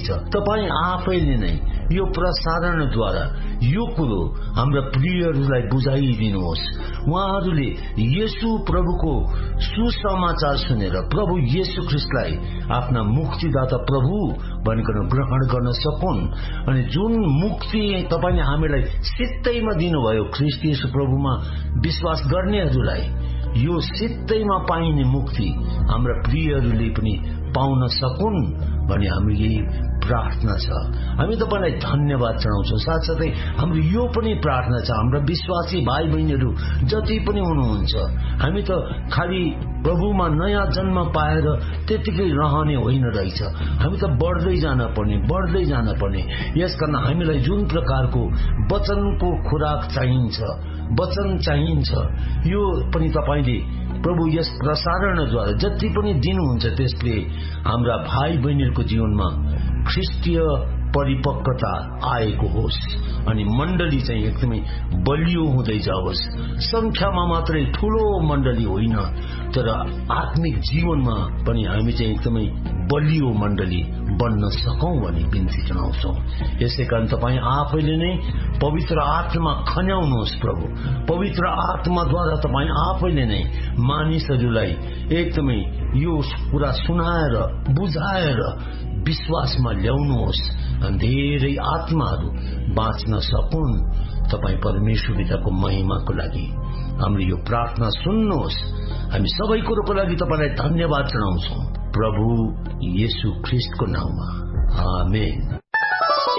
तपाई आफैले नै यो प्रसारणद्वारा यो कुरो हाम्रा प्रियहरूलाई बुझाइदिनुहोस्। उहाँहरूले येशू प्रभुको सुसमाचार सुनेर प्रभु येशू ख्रिस्टलाई आफ्ना मुक्तिदाता प्रभु भनिकन ग्रहण गर्न सकुन्। अनि जुन मुक्ति तपाईले हामीलाई सित्तैमा दिनुभयो ख्रिस्ट येशू प्रभुमा विश्वास गर्नेहरूलाई, यो सित्तैमा पाइने मुक्ति हाम्रा प्रियहरूले पनि पाउन सकुन् भन्ने हाम्रो यही प्रार्थना छ। हामी तपाईलाई धन्यवाद चढाउँछौँ। साथसाथै हाम्रो यो पनि प्रार्थना छ, हाम्रा विश्वासी भाइ बहिनीहरू जति पनि हुनुहुन्छ, हामी त खालि प्रभुमा नयाँ जन्म पाएर त्यतिकै रहने होइन रहेछ, हामी त बढ्दै जान पर्ने। यसकारण हामीलाई जुन प्रकारको वचनको खुराक चाहिन्छ, वचन चाहिन्छ, यो पनि तपाईले प्रभु यस प्रसारणद्वारा जति पनि दिनुहुन्छ त्यसले हाम्रा भाइ बहिनीहरूको जीवनमा ख्रिस्टीय परिपक्वता आएको होस् अनि मण्डली चाहिँ एकदमै बलियो हुँदै जाओस्। संख्यामा मात्रै ठूलो मण्डली होइन, तर आत्मिक जीवनमा पनि हामी चाहिँ एकदमै बलियो मण्डली बन्न सकौं भनी बिन्ती जनाउँछौं। यसै कारण तपाई आफैले नै पवित्र आत्मा खन्याउनुहोस् प्रभु। पवित्र आत्माद्वारा तपाई आफैले नै मानिसहरूलाई एकदमै यो कुरा सुनाएर बुझाएर विश्वासमा ल्याउनुहोस्, धेरै आत्माहरू बाँच्न सकुन्। तपाई परमेश्वर पिताको महिमाको लागि हाम्रो यो प्रार्थना सुन्नुहोस्। हामी सबै कुरोको लागि तपाईलाई धन्यवाद जनाउँछौं प्रभु येशू ख्रिस्टको नाममा, आमेन।